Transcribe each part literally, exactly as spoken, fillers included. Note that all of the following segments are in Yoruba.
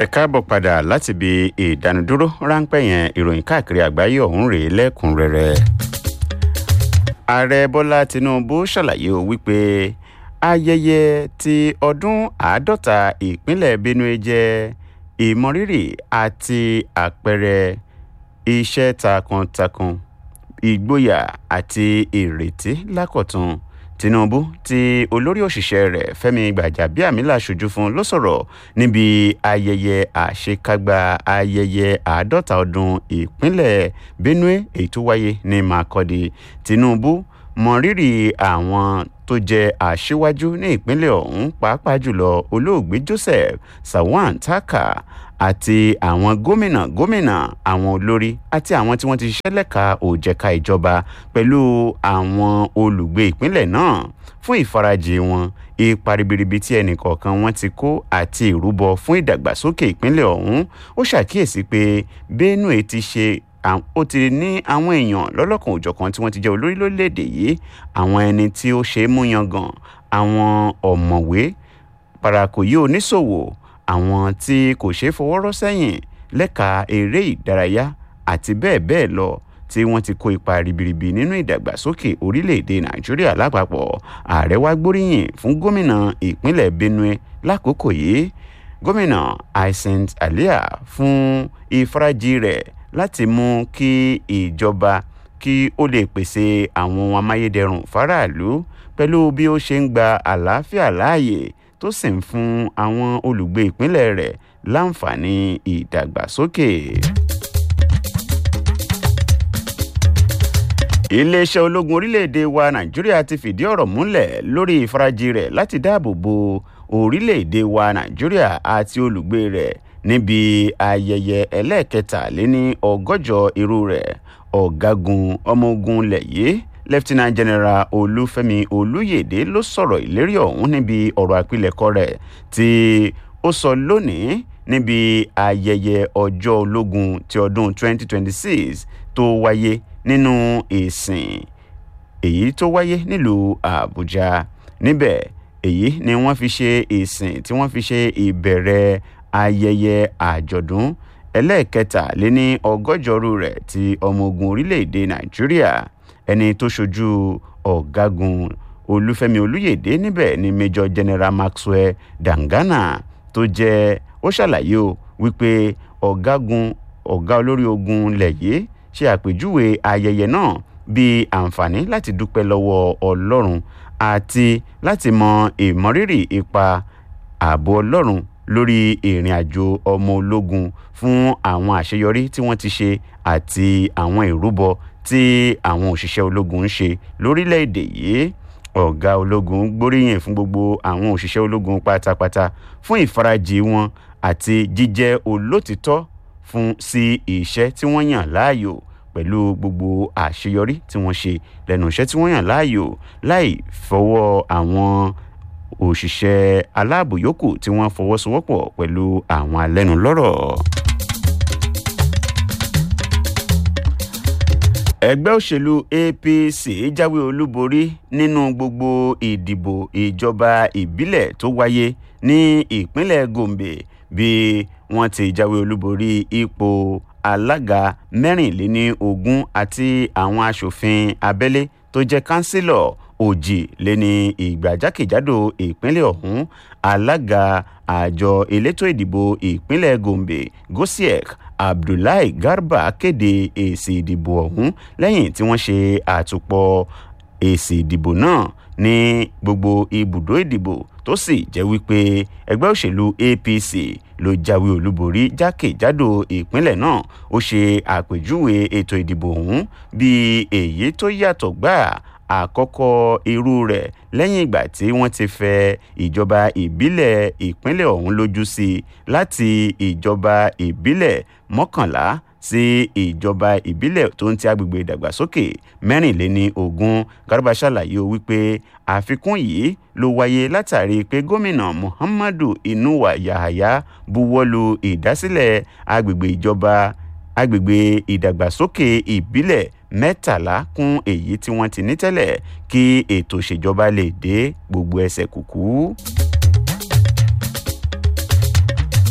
ẹ káàbọ̀ padà láti ibi ìdánudúró ráńpẹ́ yẹn ìròyìn káàkiri àgbáyé ọ̀hún rèé lẹ́kùnrẹ́rẹ́. ààrẹ bọ́lá tinubu ṣàlàyé o wípé ayẹyẹ ti ọdún àádọ́ta ìpínlẹ̀ benue jẹ́ ìmọrírì àti àpẹẹrẹ iṣẹ́ takuntakun ìgboyà àti ìrètí lákọ̀tun. tinubu tí olórí òṣìṣẹ́ rẹ̀ fẹ́mi gbàjàbíàmílà ṣojú fún ló sọ̀rọ̀ níbi ayẹyẹ àṣekágbá ayẹyẹ àádọ́ta ọdún ìpínlẹ̀ benue èyí tó wáyé ní makurdi. tinubu mọrírì àwọn tó jẹ́ aṣíwájú ní ìpínlẹ̀ ọ̀hún pàápàá jùlọ olóògbé joseph sawan taka àti àwọn gómìnà gómìnà àwọn olórí àti àwọn tí wọ́n ti ṣiṣẹ́ lẹ́ka òjẹ̀ka ìjọba pẹ̀lú àwọn olùgbé ìpínlẹ̀ náà fún ìfarajì wọn ipa ribiribi tí ẹnìkọ̀ọ̀kan wọn ti kó àti ìrúbọ fún ìdàgbàsókè ìpínlẹ̀ ọ̀hún. ó ṣàkíyèsí pé benue ti ṣe ó ti ní àwọn èèyàn lọ́lọ́kan òjọ̀kan tí wọ́n ti jẹ́ olórí lórílẹ̀‐èdè yìí, àwọn ẹni tí ó ṣe é mú yangàn, àwọn ọ̀mọ̀wé parakòyí oníṣòwò, àwọn tí kò ṣe é fọwọ́rọ́ sẹ́yìn lẹ́ka eré ìdárayá àti bẹ́ẹ̀ bẹ́ẹ̀ lọ tí wọ́n ti kó ipa ribiribi nínú ìdàgbàsókè orílẹ̀‐èdè nàìjíríà lápapọ̀. ààrẹ wá gbóríyìn fún gómìnà ìpínlẹ̀ benue lákòókò yìí, gómìnà hyacint alia fún ìfarajì rẹ̀ láti mú kí ìjọba kí ó lè pèsè àwọn ohun amáyédẹrùn fáráàlú pẹ̀lú bí ó ṣe ń gba àlàáfíà láàyè tó sì ń fún àwọn olùgbé ìpínlẹ̀ rẹ̀ láǹfààní ìdàgbàsókè. iléeṣẹ́ ológun orílẹ̀-èdè wa nàìjíríà ti fìdí ọ̀rọ̀ múlẹ̀ lórí ìfarajì rẹ̀ láti dáàbò bo orílẹ̀-èdè wa nàìjíríà àti olùgbé rẹ̀ níbi ayẹyẹ ẹlẹ́ẹ̀kẹtàléní ọgọ́jọ irú rẹ̀. ọ̀gágun ọmọ ogun lẹ̀yẹ lieutenant general olúfẹ́mi olúyèdè ló sọ̀rọ̀ ìlérí ọ̀hún níbi ọ̀rọ̀ àpilẹ̀kọ rẹ̀ tí ó sọ lónìí níbi ayẹyẹ ọjọ́ ológun ti ọdún twenty twenty-six tó wáyé nínú ìsìn èyí tó wáyé nílùú àbújá. níbẹ̀ èyí ni wọ́n fi ṣe ìsìn tí wọ́n fi ṣe ìbẹ̀rẹ̀ ayẹyẹ àjọ̀dún ẹlẹ́ẹ̀kẹtàléní ọgọ́jọrú rẹ̀ ti ọmọ ogun orílẹ̀-èdè nàìjíríà. ẹni tó ṣojú ọ̀gágun olúfẹ́mi olúyèdè níbẹ̀ ni major general maxwell dangana tó jẹ́ ó ṣàlàyé o wípé ọ̀gágun ọ̀gá olórí ogun lẹ̀yẹ ṣe àpèjúwe ayẹyẹ náà bíi àǹfààní láti dúpẹ́ lọ́wọ́ ọlọ́run àti láti mọ ìmọrírì ipa ààbò ọlọ́run lórí ìrìn àjò ọmọ ológun fún àwọn àṣeyọrí tí wọ́n ti ṣe àti àwọn ìrúbọ tí àwọn òṣìṣẹ́ ológun ń ṣe lórílẹ̀‐èdè yìí. ọ̀gá ológun gbóríyìn fún gbogbo àwọn òṣìṣẹ́ ológun pátápátá fún ìfarajì wọn àti jíjẹ́ olótìtọ́ fún sí iṣẹ́ tí wọ́n yàn láàyò pẹ̀lú gbogbo àṣeyọrí tí wọ́n ṣe lẹ́nu iṣẹ́ tí wọ́n yàn láàyò láì fọwọ́ àwọn òṣìṣẹ́ aláàbò yòókù tí wọ́n fọwọ́sowọ́pọ̀ pẹ̀lú àwọn alẹ́nulọ́rọ̀. ẹgbẹ́ òṣèlú A P C jáwé olúborí nínú gbogbo ìdìbò ìjọba ìbílẹ̀ tó wáyé ní ìpínlẹ̀ gombe bí wọ́n ti jáwé olúborí ipò alága mẹ́rìnléní ogún àti àwọn aṣòfin abẹ́lé tó jẹ́ kánsílọ̀ òjì lé ní ìgbà jákèjádò ìpínlẹ̀ ọ̀hún. alága àjọ elétò ìdìbò ìpínlẹ̀ gombe gosiek abdullahi garba kéde èsì ìdìbò ọ̀hún lẹ́yìn tí wọ́n ṣe àtòpọ̀ èsì ìdìbò náà ní gbogbo ibùdó ìdìbò tó sì jẹ́ wípé ẹgbẹ́ òṣèlú A P C ló jáwé olúborí jákèjádò ìpínlẹ̀ náà. ó ṣe àpèjúwe ètò ìdìbò ọ̀hún bíi èyí tó yàtọ̀ gbáà, àkọ́kọ́ irú rẹ̀ lẹ́yìn ìgbà tí wọ́n ti fẹ ìjọba ìbílẹ̀ ìpínlẹ̀ ọ̀hún lójú sí i láti ìjọba ìbílẹ̀ mọ́kànlá sí ìjọba ìbílẹ̀ tó ń ti agbègbè ìdàgbàsókè mẹ́rìnléní ogún. Garba ṣàlàyé o wípé àfikún yìí ló wáyé látàrí pé gómìnà muhammadu inuwa yahaya buwọ́lu ìdásílẹ̀ agbègbè ìjọba agbègbè ìdàgbàsókè ìbílẹ̀ mẹ́tàlá kún èyí tí wọ́n ti ní tẹ́lẹ̀ kí ètò ìṣèjọba lè dé gbogbo ẹsẹ̀ kùkú.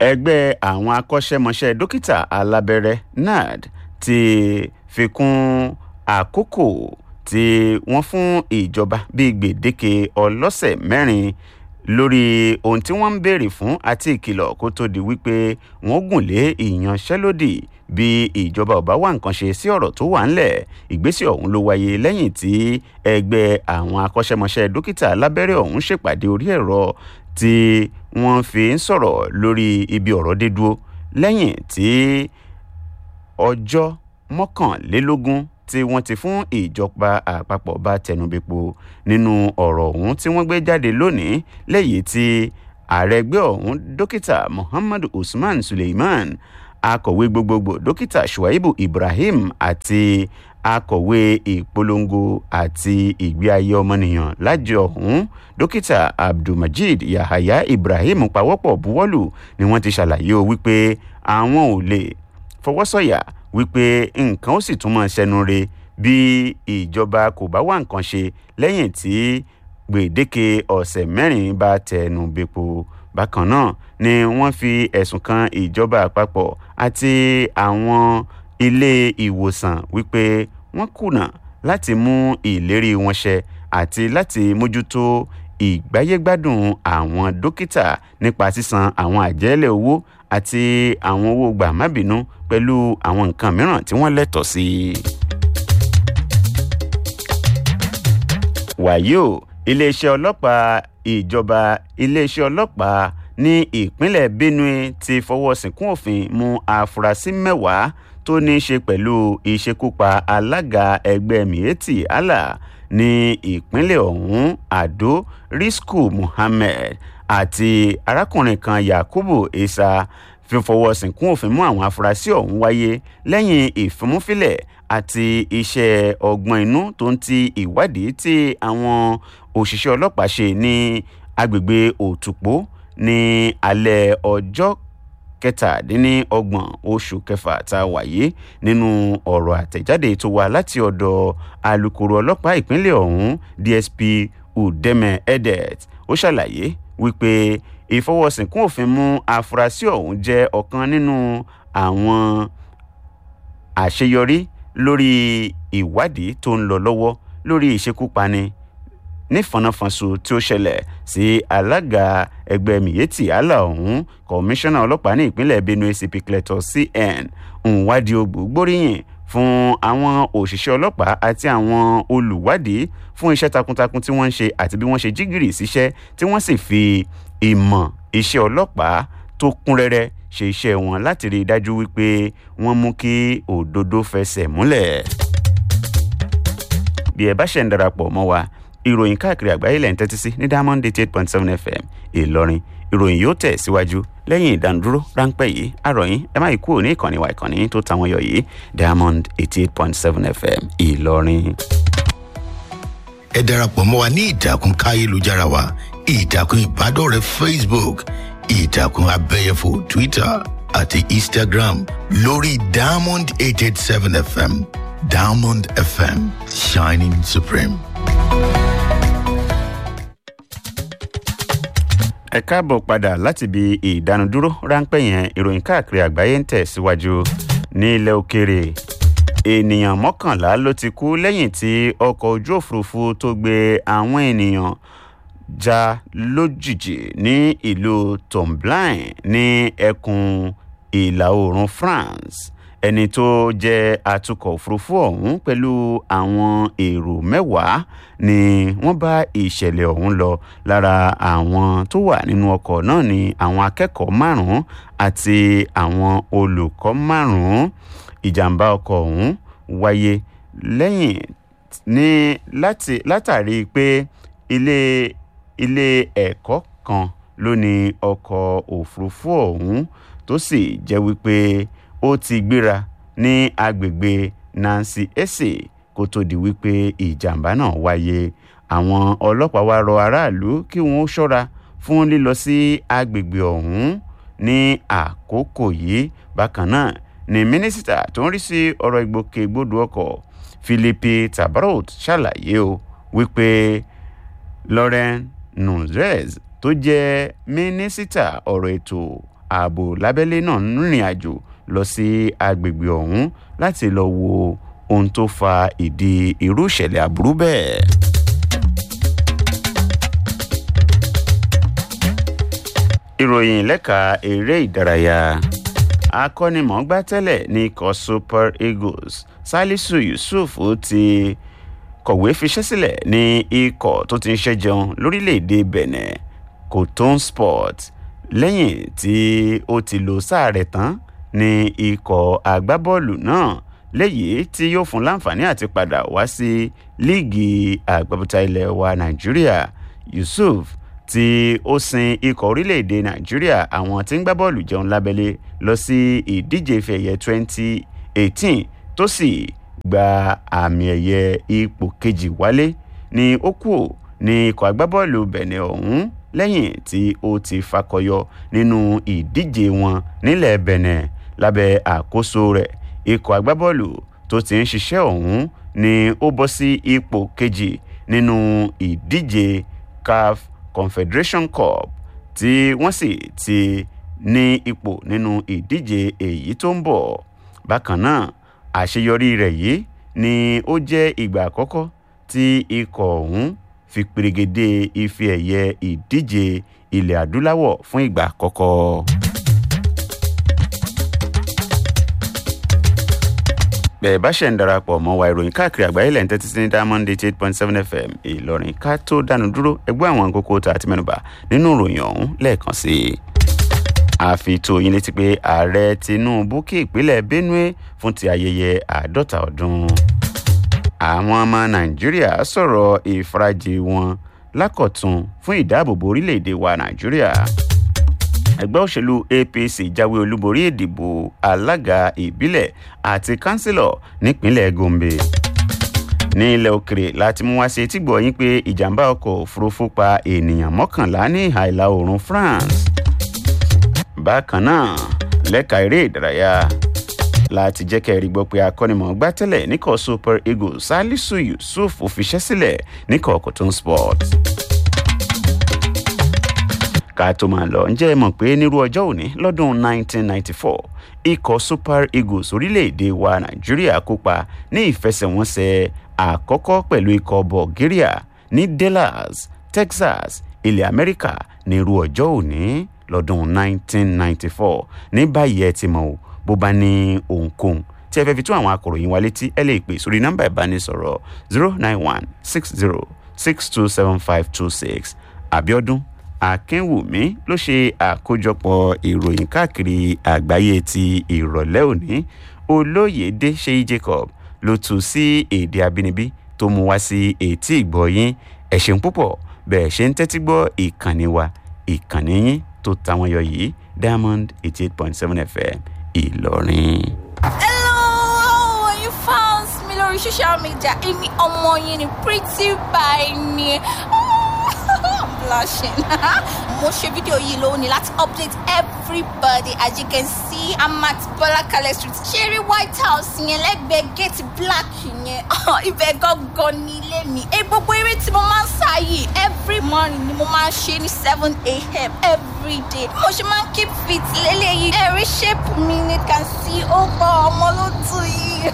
ẹgbẹ́ àwọn akọ́ṣẹ́mọṣẹ́ dókítà alábẹ́rẹ́ N A D ti fi kún àkókò tí wọ́n fún ìjọba bíi gbèdéke ọlọ́sẹ̀ mẹ́rin lórí ohun tí wọ́n ń béèrè fún àti ìkìlọ̀ kó tó di wípé wọ́n gùn lé ìyanṣẹ́lódì bí ìjọba ò bá wá nǹkan ṣe sí ọ̀rọ̀ tó wà ńlẹ̀. Ìgbésẹ̀ ọ̀hún ló wáyé lẹ́yìn tí ẹgbẹ́ àwọn akọ́ṣẹ́mọṣẹ́ dókítà alábẹ́rẹ́ ọ̀hún ṣèpàdé orí ẹ̀rọ tí wọ́n fi ń sọ̀rọ̀ lórí ibi ọ̀rọ̀ dé dúró lẹ́yìn tí ọjọ́ mọ́kànlélógún tí wọ́n ti fún ìjọba àpapọ̀ bá tẹnubẹ́po nínú ọ̀rọ̀ ọ̀hún tí wọ́n gbé jáde lónìí lẹ́yìn tí ààrẹ ẹgbẹ́ ọ̀hún dókítà Muhammadu Usman Suleiman, akọ̀wé gbogbogbò dókítà Shuaibu Ibrahim àti akọ̀wé ìpolongo àti ìgbé ayé ọmọnìyàn lájọ ọ̀hún dókítà Abdulmajid Yahaya Ibrahim pawọ́pọ̀ buwọ́lù ni wọ́n ti ṣàlàyé o wípé àwọn ò lè fọwọ́sọ̀yà wípé nǹkan ó sì tún máa ṣẹnu re bí ìjọba kò bá wá nǹkan ṣe lẹ́yìn tí gbèdéke ọ̀sẹ̀ mẹ́rin bá tẹnu bepo. Bákan náà ni wọ́n fi ẹ̀sùn kan ìjọba àpapọ̀ àti àwọn ilé ìwòsàn wípé wọ́n kùnà láti mú ìlérí wọn ṣẹ àti láti mójútó ìgbáyégbádùn àwọn dókítà nípa sísan àwọn àjẹ́lẹ̀ owó àti àwọn owó gbàmábìínú pẹ̀lú àwọn nǹkan mìíràn tí wọ́n lẹ́tọ̀ọ́ sí. wàyí o iléeṣẹ́ ọlọ́pàá ìjọba iléeṣẹ́ ọlọ́pàá ní ìpínlẹ̀ Benue ti fọwọ́ síkún òfin mú afurasí mẹ́wàá tó ní í ṣe pẹ̀lú ìṣekúpa alága ẹgbẹ́ Miyetti Allah ní ìpínlẹ̀ ọ̀hún Ado Risku Muhammed àti arákùnrin kan Yakubu Isa. Fífọwọ́ síkún òfin mú àwọn afurasí ọ̀hún wáyé lẹ́yìn ìfimúfilẹ̀ àti iṣẹ́ ọgbọ́n inú tó ń ti ìwádìí tí àwọn òṣìṣẹ́ ọlọ́pàá ṣe ní agbègbè Òtùpó ní alẹ́ ọjọ́ kẹtàdínlọ́gbọ̀n oṣù kẹfà tá a wáyé. Nínú ọ̀rọ̀ àtẹ̀jáde tó wá láti ọ̀dọ̀ alukoro ọlọ́pàá ìpínlẹ̀ ọ̀hún D S P Udeme Edet, ó ṣàlàyé wípé ìfọwọ́sìnkún òfin mú afurasí ọ̀hún jẹ́ ọ̀kan nínú àwọn àṣeyọrí lórí ìwádìí tó ń lọ lọ́wọ́ lórí ìṣekúpani nífọ̀nàfọ̀nso tí ó ṣẹlẹ̀ sí alága ẹgbẹ́ Miyetti Allah ọ̀hún. Kọmíṣánná ọlọ́pàá ní ìpínlẹ̀ Benue C P Cletus C N Nwadiogbù gbóríyìn fún àwọn òṣìṣẹ́ ọlọ́pàá àti àwọn olùwádìí fún iṣẹ́ takuntakun tí wọ́n ń ṣe àti bí wọ́n ṣe jígìrì síṣẹ́ tí wọ́n sì fi ìmọ̀ iṣẹ́ ọlọ́pàá tó kún rẹ́rẹ́ ṣe iṣẹ́ wọn láti rí i dájú wípé wọ́n mú kí òdodo fẹsẹ̀ múlẹ̀. Bí ẹ bá ṣe ń darapọ̀ mọ́ wa, ìròyìn káàkiri àgbáyé lẹ́ ń tẹ́tí sí ní Diamond eighty eight point seven F M Ìlọrin. Ìròyìn yóò tẹ̀ síwájú lẹ́yìn ìdánudúró ráńpẹ́ yìí. Àròyìn ẹ má yí kúrò ní ìkànnì wa ìkànnì tó tàwọn yọ yìí Diamond eighty eight point seven F M Ìlọrin. Ẹ darapọ̀ mọ́ wa ní ìtàkùn káyélujára wa, ìtàkùn ìbádọ́rẹ̀ẹ́ Facebook, ìtàkùn abẹ́yẹfò Twitter àti Instagram lórí Diamond eight eight seven F M. Diamond F M, shining supreme. Ẹ káàbọ̀ padà láti ibi ìdánudúró ráńpẹ́ yẹn. Ìròyìn káàkiri àgbáyé ń tẹ̀síwájú. Ní ilẹ̀ òkèèrè, ènìyàn mọ́kànlá ló ti kú lẹ́yìn tí ọkọ̀ ojú òfurufú tó gbé àwọn ènìyàn já lójijì ní ìlú Tomblain ní ẹkùn ìlà oòrùn France. Ẹni tó jẹ́ atukọ̀ òfurufú ọ̀hún pẹ̀lú àwọn èrò mẹ́wàá ni wọ́n bá ìṣẹ̀lẹ̀ ọ̀hún lọ. Lára àwọn tó wà nínú ọkọ̀ náà ni àwọn akẹ́kọ̀ọ́ márùn-ún àti àwọn olùkọ́ márùn-ún. Ìjàmbá ọkọ̀ ọ̀hún wáyé lẹ́yìn ní láti látàrí pé ilé ilé ẹ̀kọ́ kan ló ní ọkọ̀ òfurufú ọ̀hún tó sì jẹ́ wípé ó ti gbéra ní agbègbè Nancy Ese kó tó di wípé ìjàmbá náà wáyé. Àwọn ọlọ́pàá wá rọ aráàlú kí wọ́n ó ṣọ́ra fún lílọ sí agbègbè ọ̀hún ní àkókò yìí. Bákan náà ni mínísítà tó ń rí sí ọ̀rọ̀ ìgbòkègbodò ọkọ̀ Philippe Tabarot ṣàlàyé o wípé Laurent Nunez tó jẹ́ mínísítà ọ̀rọ̀ ètò ààbò lábẹ́lé náà ń rìnrìn àjò lọ sí agbègbè ọ̀hún láti lọ wo ohun tó fa ìdí irú ìṣẹ̀lẹ̀ aburú bẹ́ẹ̀. ìròyìn lẹ́ka eré ìdárayá akọ́nimọ̀ọ́gbá tẹ́lẹ̀ ní ikọ̀ Super Eagles Salisu Yusuf ti kọ̀wé fiṣẹ́ sílẹ̀ ní ikọ̀ tó ti ń ṣẹ́jẹun lórílẹ̀‐èdè Benin Cotton Sport lẹ́yìn tí ó ti lò sáà rẹ̀ tán ní ikọ̀ agbábọ́ọ̀lù náà léyìí tí yóò fún láǹfààní àti padà wá sí líìgì àgbàbọ̀tà ilẹ̀ wa Nàìjíríà. Yusuf tí ó sin ikọ̀ orílẹ̀-èdè Nàìjíríà àwọn tí ń gbá bọ́ọ̀lù jẹun lábẹ́lé lọ sí ìdíje ife ẹ̀yẹ twenty eighteen tó sì gba àmì ẹ̀yẹ ipò kejì wálé ní ó kù ní ikọ̀ agbábọ́ọ̀lù Benin ọ̀hún lẹ́yìn tí ó ti fakọyọ nínú ìdíje wọn nílẹ̀ Benin lábẹ́ àkóso rẹ̀. Ikọ̀ agbábọ́ọ̀lù tó ti ń ṣiṣẹ́ ọ̀hún ni ó bọ́ sí ipò kejì nínú ìdíje C A F Confederation Cup tí wọ́n sì ti ní ipò nínú ìdíje èyí tó ń bọ̀. Bákan náà àṣeyọrí rẹ̀ yìí ni ó jẹ́ ìgbà àkọ́kọ́ tí ikọ̀ ọ̀hún fi perégedé ife ẹ̀yẹ ìdíje ilẹ̀ adúláwọ̀ fún ìgbà àkọ́kọ́. bẹ́ẹ̀ bá ṣe ń darapọ̀ mọ́ wa ìròyìn káàkiri àgbáyé lẹ́yìn tẹ́tí sí ní Diamond eighty eight point seven F M Ìlọrin ká tó dánu dúró ẹgbẹ́ àwọn kókó tá a ti mẹ́nubà nínú ìròyìn ọ̀hún lẹ́ẹ̀kan sí i. a fi tó yín létí pé ààrẹ Tinubu kí ìpínlẹ̀ Benue fún ti ayẹyẹ àádọ́ta ọdún. àwọn ọmọ Nàìjíríà sọ̀rọ̀ ìfarajì wọn lákọ̀tun fún ìdáàbòbò orílẹ̀-èdè wa Nàìjíríà. ẹgbẹ́ òṣèlú A P C jáwé olúborí ìdìbò alága ìbílẹ̀ àti kánsílọ̀ nípínlẹ̀ Gombe. ní ilẹ̀ òkèrè láti mú wá sí etígbọ̀ yín pé ìjàmbá ọkọ̀ òfurufú pa ènìyàn mọ́kànlá ní ìhà ìlà oòrùn France. bákan náà lẹ́ka eré ìdárayá láti jẹ́ kẹ́rì gbọ́ pé akọ́nimọ̀ọ́gbá tẹ́lẹ̀ níkọ̀ Super Eagles Salisu Yusuf fiṣẹ́ sílẹ̀ níkọ̀ Cotton Sport. ká tó máa lọ ǹjẹ́ ẹ mọ̀ pé nírú ọjọ́ òní lọ́dún nineteen ninety-four ikọ̀ Super Eagles orílẹ̀-èdè wa Nàìjíríà kópa ní ìfẹsẹ̀wọnsẹ̀ àkọ́kọ́ pẹ̀lú ikọ̀ Bulgaria ní Dallas, Texas, ilẹ̀ Amẹ́ríkà nírú ọjọ́ òní lọ́dún nineteen ninety-four. ní báyìí ẹ ti mọ̀ o bó bá ní ohunkóhun tí ẹ fẹ́ fi tún àwọn akọ̀ròyìn wa létí ẹ lè pè sórí nọ́mbà ìbánisọ̀rọ̀ zero nine one six zero six two seven five two six. Àbíọ́dún Akínwùmí ló ṣe àkójọpọ̀ ìròyìn káàkiri àgbáyé ti ìrọ̀lẹ́ òní. Olóyèdé Ṣèyí Jacob ló tú sí èdè abínibí tó mú wá sí etí ìgbọ̀yín. ẹ ṣeun púpọ̀ bẹ́ẹ̀ ṣe ń tẹ́tí gbọ́ ìkànnì wa ìkànnì yín tó tàwọn yọ yìí Diamond eighty eight point seven F M Ìlọrin. Hello, you found me lórí social media. Èmi ọmọ yín ni pretty by ni. I'm blushing. Mo ṣe fídíò yìí lónìí láti update everybody. As you can see, I'm at Bọ́lákalẹ̀ Street. Ṣeré White House yẹn lẹ́gbẹ̀ẹ́ gate black yẹn. Ibẹ̀ gangan ní ilé mi. Ẹ gbogbo eré tí mo máa ń sá yìí every morning ni mo máa ń ṣe ní seven a.m. every day. Mo ṣe máa ń keep fit lélẹ́yìí. Ẹ̀rí shape mi ni can see ó gbọ́ ọmọ ló tù yìí.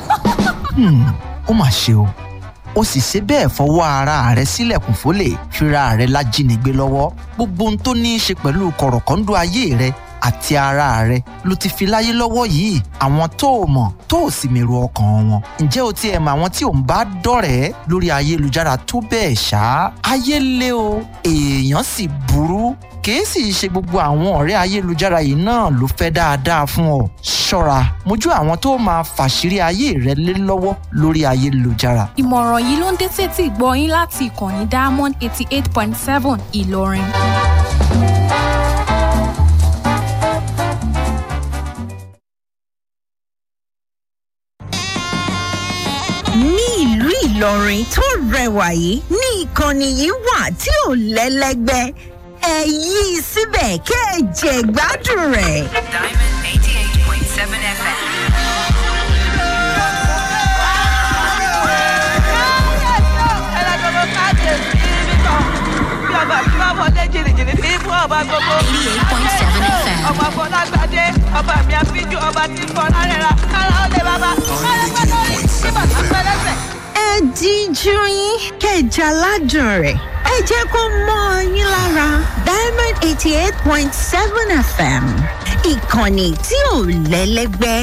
Ó mà ṣe o. Ó sì ṣe bẹ́ẹ̀ fọwọ́ ara rẹ̀ sílẹ̀kùn fólè fira rẹ̀ lájínigbé lọ́wọ́. Gbogbo ohun tó ní í ṣe pẹ̀lú kọ̀rọ̀kọ́ńdọ́ ayé rẹ̀ àti ara rẹ̀ ló ti fi láyé lọ́wọ́ yìí. Àwọn tó o mọ̀ tó o sì mèrò ọkàn wọn. Ǹjẹ́ o tiẹ̀ mọ̀ àwọn tí ò ń bá dọ̀rẹ́ lórí ayélujára tó bẹ́ẹ̀ ṣá? Ayé le o, èèyàn sì burú. Kìí sì ṣe gbogbo àwọn ọ̀rẹ́ ayélujára yìí náà ló fẹ́ dáadáa fún ọ. Ṣọ́ra mójú àwọn tó máa fàṣírí ayé rẹ lé lọ́wọ́ lórí ayélujára. Ìmọ̀ràn yìí ló ń dé sétí ìgbọ́ yín láti ìkànnì Diamond eighty eight point seven Ìlọrin. Ní ìlú Ìlọrin tó rẹwà yìí ní ìkànnì yìí wà tí ò lẹ́lẹ́gbẹ́. Ẹ yí síbẹ̀ kẹ́ ẹ jẹ gbádùn rẹ̀. Diamond eighty eight point seven F M. eighty eight point seven F M. ọba mi àfijù ọba tí ń bọ̀ lárẹ́ra kára ó lè bàbá kára pẹ́ lórí tí bàtà pẹ́ lẹ́sẹ̀. ẹ díjú yín kẹjà ládùn rẹ̀ ẹ jẹ́ kó mọ́ ọ yín lára diamond eighty eight point seven F M ìkànnì tí ò lẹ́lẹ́gbẹ́.